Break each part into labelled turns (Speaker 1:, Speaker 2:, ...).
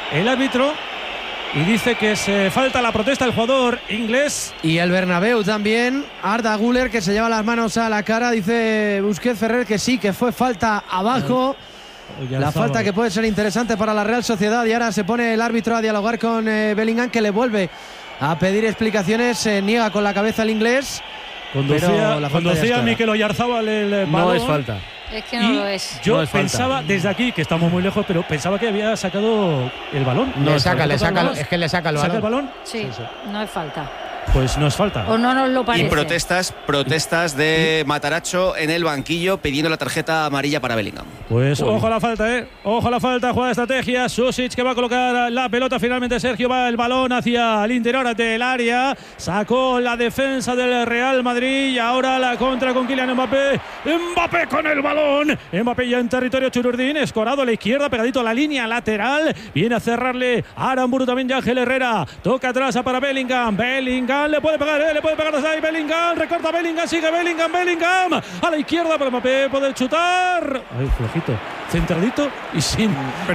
Speaker 1: el árbitro y dice que se falta la protesta del jugador inglés.
Speaker 2: Y el Bernabéu también, Arda Güler, que se lleva las manos a la cara, dice Busquets Ferrer que sí, que fue falta abajo. La falta que puede ser interesante para la Real Sociedad. Y ahora se pone el árbitro a dialogar con Bellingham, que le vuelve a pedir explicaciones. Se niega con la cabeza el inglés.
Speaker 1: Conducía Mikel Oyarzábal el balón.
Speaker 3: No es falta.
Speaker 4: Es que no lo es.
Speaker 1: Yo
Speaker 3: No es
Speaker 1: pensaba
Speaker 3: falta.
Speaker 1: desde aquí, que estamos muy lejos, pero pensaba que había sacado el balón.
Speaker 3: No,
Speaker 5: le saca,
Speaker 1: ¿Balón?
Speaker 5: es que le saca el
Speaker 1: ¿Saca el
Speaker 5: balón.
Speaker 1: balón?
Speaker 4: Sí, no es falta.
Speaker 1: Pues no es falta.
Speaker 4: O no nos lo parece.
Speaker 6: Y protestas de Matarazzo en el banquillo pidiendo la tarjeta amarilla para Bellingham.
Speaker 1: Pues ojo a la falta, ojo a la falta, jugada de estrategia. Susic que va a colocar la pelota. Finalmente Sergio va el balón hacia el interior del área. Sacó la defensa del Real Madrid y ahora la contra con Kylian Mbappé. Mbappé con el balón. Mbappé ya en territorio Chururdín. Escorado a la izquierda, pegadito a la línea lateral. Viene a cerrarle Aramburu también ya Ángel Herrera. Toca atrás para Bellingham. Bellingham le puede pegar desde ahí. Bellingham, recorta Bellingham, sigue Bellingham. A la izquierda para Mbappé, poder chutar. Ay, flojito. Centradito y sin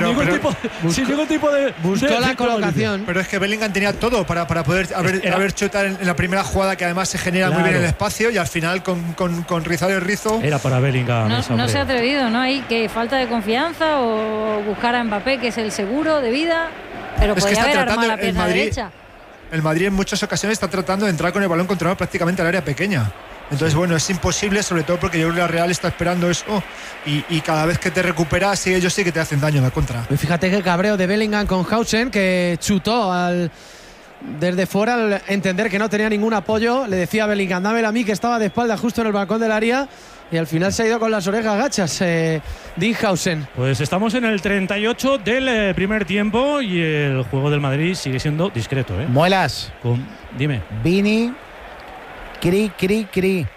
Speaker 1: ningún tipo de.
Speaker 2: Buscó la colocación.
Speaker 7: Pero es que Bellingham tenía todo para poder haber chutado en la primera jugada, que además se genera muy bien el espacio, y al final con rizar el rizo.
Speaker 1: Era para Bellingham.
Speaker 4: No se ha atrevido, ¿no? Hay que falta de confianza o buscar a Mbappé, que es el seguro de vida. Pero
Speaker 7: Es que
Speaker 4: podría
Speaker 7: está
Speaker 4: haber
Speaker 7: tratando
Speaker 4: armado la pierna derecha.
Speaker 7: El Madrid en muchas ocasiones está tratando de entrar con el balón controlado prácticamente al área pequeña. Entonces, bueno, es imposible, sobre todo porque yo creo que la Real está esperando eso y cada vez que te recuperas, ellos sí que te hacen daño en la contra.
Speaker 2: Y fíjate que cabreo de Bellingham con Hausen, que chutó desde fuera al entender que no tenía ningún apoyo. Le decía a Bellingham, dámela a mí, que estaba de espalda justo en el balcón del área. Y al final se ha ido con las orejas gachas Dean Hausen.
Speaker 1: Pues estamos en el 38 del primer tiempo y el juego del Madrid sigue siendo discreto.
Speaker 5: Muelas.
Speaker 1: Dime.
Speaker 5: Vini. Cri.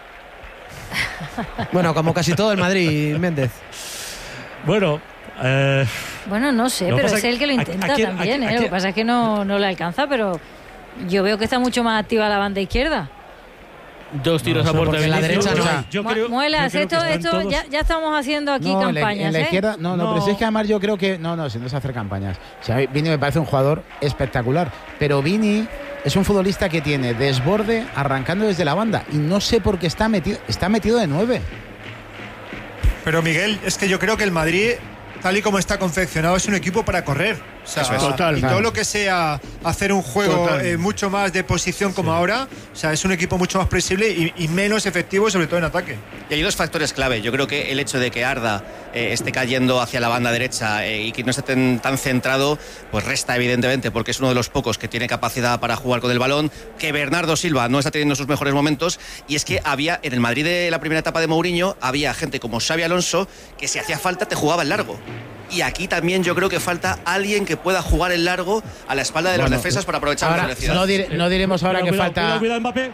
Speaker 2: Bueno, como casi todo el Madrid, Méndez.
Speaker 1: Bueno,
Speaker 4: Bueno, no sé, pero es él que lo intenta también. Lo que pasa es que no le alcanza, pero yo veo que está mucho más activa la banda izquierda.
Speaker 3: 2 tiros a puerta
Speaker 2: en la derecha no.
Speaker 1: Yo
Speaker 4: Muelas,
Speaker 1: creo que
Speaker 4: esto
Speaker 1: todos...
Speaker 4: ya estamos haciendo aquí campañas.
Speaker 5: En la izquierda, pero si es que además yo creo que no se nos hace campañas. O sea, Vini me parece un jugador espectacular, pero Vini es un futbolista que tiene desborde arrancando desde la banda y no sé por qué está metido de 9.
Speaker 7: Pero Miguel, es que yo creo que el Madrid, tal y como está confeccionado, es un equipo para correr. O sea,
Speaker 6: Eso es.
Speaker 7: Total, y todo lo que sea hacer un juego mucho más de posición como ahora, o sea, es un equipo mucho más flexible y menos efectivo, sobre todo en ataque.
Speaker 6: Y hay dos factores clave. Yo creo que el hecho de que Arda esté cayendo hacia la banda derecha y que no esté tan centrado, pues resta evidentemente, porque es uno de los pocos que tiene capacidad para jugar con el balón, que Bernardo Silva no está teniendo sus mejores momentos, y es que había, en el Madrid de la primera etapa de Mourinho, había gente como Xabi Alonso que si hacía falta te jugaba en largo. Y aquí también yo creo que falta alguien que pueda jugar en largo a la espalda de los defensas para aprovechar la velocidad.
Speaker 5: No diremos ahora que falta.
Speaker 1: Cuidado Mbappé.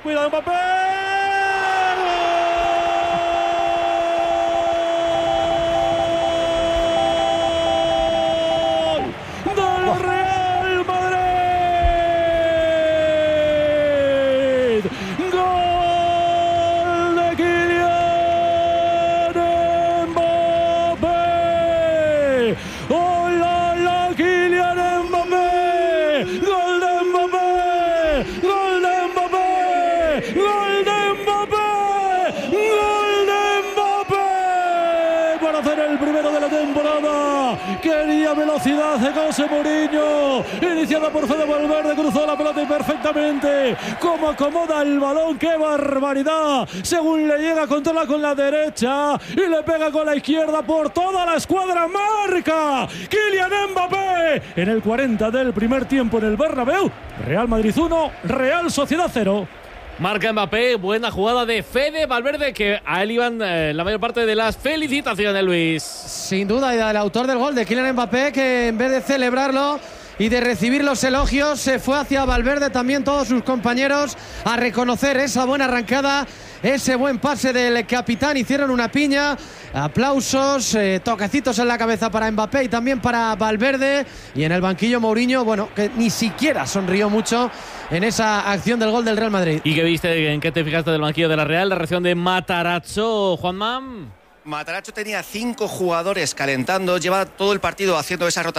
Speaker 1: Quería velocidad de José Mourinho, iniciada por Fede Valverde, cruzó la pelota y perfectamente cómo acomoda el balón, qué barbaridad, según le llega, controla con la derecha y le pega con la izquierda por toda la escuadra, marca Kylian Mbappé en el 40 del primer tiempo en el Bernabéu. Real Madrid 1, Real Sociedad 0.
Speaker 3: Marca Mbappé, buena jugada de Fede Valverde, que a él iban la mayor parte de las felicitaciones, Luis.
Speaker 2: Sin duda, y del autor del gol de Kylian Mbappé, que en vez de celebrarlo y de recibir los elogios, se fue hacia Valverde, también todos sus compañeros, a reconocer esa buena arrancada, ese buen pase del capitán. Hicieron una piña, aplausos, toquecitos en la cabeza para Mbappé y también para Valverde. Y en el banquillo Mourinho, bueno, que ni siquiera sonrió mucho en esa acción del gol del Real Madrid.
Speaker 3: ¿Y qué viste, en qué te fijaste del banquillo de la Real? La reacción de Matarazzo, Juanma.
Speaker 6: Matarazzo tenía 5 jugadores calentando, lleva todo el partido haciendo esa rotación